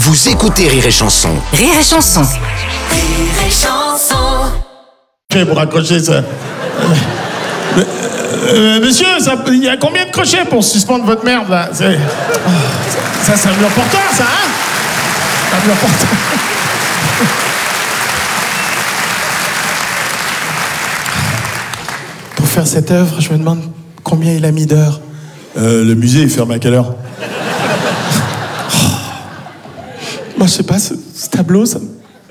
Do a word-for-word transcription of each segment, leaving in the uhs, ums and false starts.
Vous écoutez Rire et Chanson. Rire et Chanson. Rire et Chanson. Pour accrocher ça. Euh, euh, monsieur, il y a combien de crochets pour suspendre votre merde là? C'est... Oh, ça, c'est un mur porteur, ça, hein? Un mur porteur. Pour faire cette œuvre, je me demande combien il a mis d'heures. Euh, le musée, il ferme à quelle heure? Oh. Moi, je sais pas, ce, ce tableau, ça,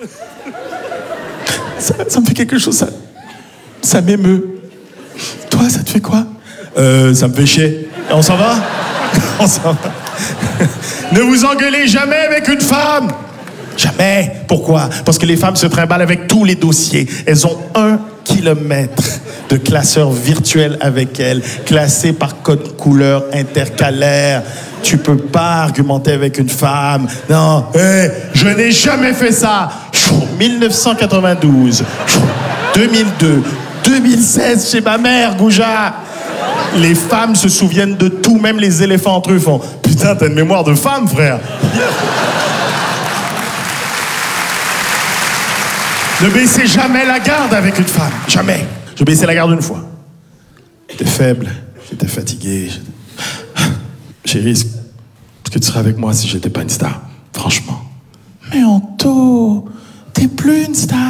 ça, ça me fait quelque chose, ça, ça m'émeut. Toi, ça te fait quoi? Euh, ça me fait chier. On s'en va? On s'en va. Ne vous engueulez jamais avec une femme. Jamais. Pourquoi? Parce que les femmes se trimballent avec tous les dossiers. Elles ont un kilomètre de classeur virtuel avec elles, classé par code couleur intercalaire. Tu peux pas argumenter avec une femme. Non, hey, je n'ai jamais fait ça. dix-neuf cent quatre-vingt-douze, deux mille deux, deux mille seize chez ma mère, Gouja. Les femmes se souviennent de tout, même les éléphants entre eux font. Putain, t'as une mémoire de femme, frère. Ne baissez jamais la garde avec une femme. Jamais. Je baissais la garde une fois. J'étais faible, j'étais fatigué. Chérie, est-ce que tu serais avec moi si j'étais pas une star? Franchement. Mais Anto, t'es plus une star.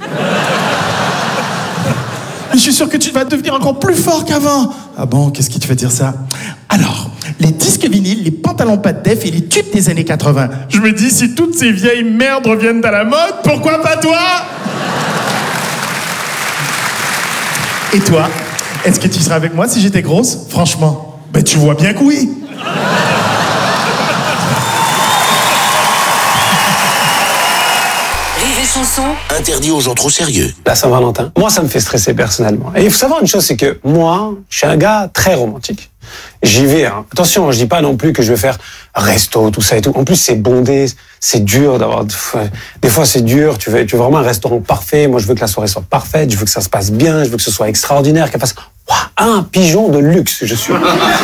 Mais je suis sûr que tu vas devenir encore plus fort qu'avant. Ah bon, qu'est-ce qui te fait dire ça? Alors, les disques vinyles, les pantalons pas de def et les tubes des années quatre-vingts. Je me dis, si toutes ces vieilles merdes reviennent à la mode, pourquoi pas toi? Et toi, est-ce que tu serais avec moi si j'étais grosse? Franchement, ben tu vois bien que oui. Rire et Chanson. Interdit aux gens trop sérieux. La Saint-Valentin, moi, ça me fait stresser personnellement. Et il faut savoir une chose, c'est que moi, je suis un gars très romantique. J'y vais, hein. Attention, je dis pas non plus que je vais faire resto, tout ça et tout. En plus, c'est bondé, c'est dur d'avoir... Des fois, c'est dur, tu veux, tu veux vraiment un restaurant parfait. Moi, je veux que la soirée soit parfaite, je veux que ça se passe bien, je veux que ce soit extraordinaire, qu'elle fasse... Ouah, un pigeon de luxe, je suis.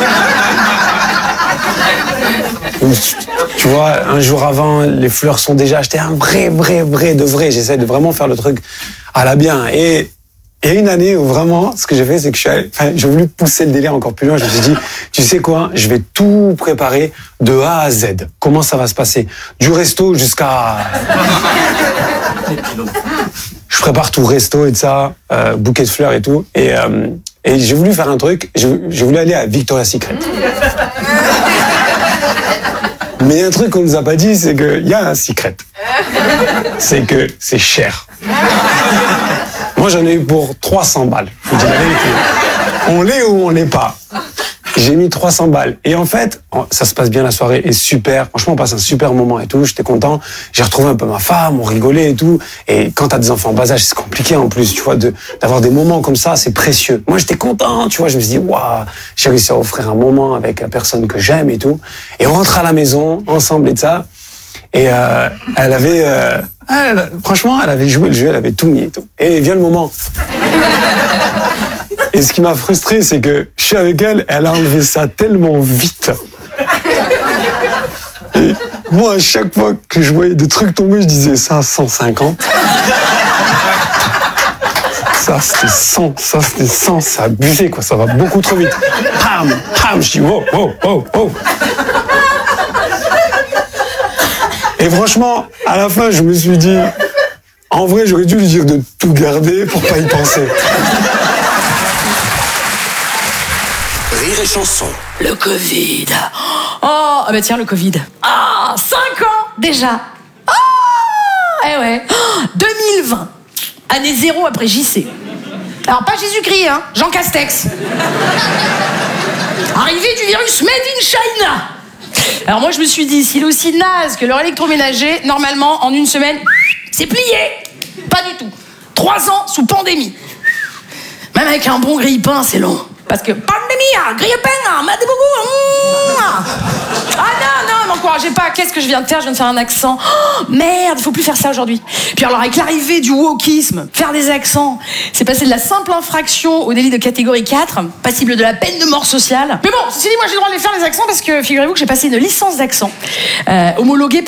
Tu vois, un jour avant, les fleurs sont déjà achetées, un vrai, vrai, vrai de vrai. J'essaie de vraiment faire le truc à la bien. Et il y a une année où vraiment, ce que j'ai fait, c'est que je suis allé, enfin, j'ai voulu pousser le délire encore plus loin. Je me suis dit, tu sais quoi, je vais tout préparer de A à Z. Comment ça va se passer? Du resto jusqu'à... Je prépare tout, resto et de ça, euh, bouquet de fleurs et tout. Et, euh, et j'ai voulu faire un truc, j'ai, j'ai voulu aller à Victoria's Secret. Mais il y a un truc qu'on nous a pas dit, c'est qu'il y a un secret. C'est que c'est cher. Moi, j'en ai eu pour trois cents balles. Je vous dis la vérité. On l'est ou on l'est pas. J'ai mis trois cents balles. Et en fait, ça se passe bien, la soirée est super. Franchement, on passe un super moment et tout. J'étais content. J'ai retrouvé un peu ma femme, on rigolait et tout. Et quand t'as des enfants en bas âge, c'est compliqué en plus, tu vois, de, d'avoir des moments comme ça, c'est précieux. Moi, j'étais content, tu vois. Je me suis dit, waouh, j'ai réussi à offrir un moment avec la personne que j'aime et tout. Et on rentre à la maison, ensemble et de ça. Et euh, elle avait... Euh, elle, franchement, elle avait joué le jeu, elle avait tout mis et tout. Et vient le moment. Et ce qui m'a frustré, c'est que je suis avec elle, elle a enlevé ça tellement vite. Et moi, à chaque fois que je voyais des trucs tomber, je disais ça à cent cinquante. Ça, c'était cent, ça, c'était cent, c'est abusé, quoi, ça va beaucoup trop vite. Pam, pam, je dis wow, wow, wow, wow. Et franchement, à la fin, je me suis dit, en vrai, j'aurais dû lui dire de tout garder pour pas y penser. Rire et Chanson. Le Covid. Oh, ah bah tiens, le Covid. Ah, cinq ans déjà. Ah, eh ouais. Oh, deux mille vingt. Année zéro après J C. Alors, pas Jésus-Christ, hein. Jean Castex. Arrivée du virus Made in China. Alors moi, je me suis dit, s'il est aussi naze que leur électroménager, normalement, en une semaine, c'est plié. Pas du tout. Trois ans sous pandémie. Même avec un bon grille-pain, c'est long. Parce que pandémie, grille-pain, m'a des beaucoup. Ah non, non, m'encouragez pas. Qu'est-ce que je viens de faire? Je viens de faire un accent. Oh, merde, il faut plus faire ça aujourd'hui. Puis alors, avec l'arrivée du wokisme, faire des accents, c'est passé de la simple infraction au délit de catégorie quatre, passible de la peine de mort sociale. Mais bon, ceci dit, moi j'ai le droit de les faire les accents parce que figurez-vous que j'ai passé une licence d'accent euh, homologuée par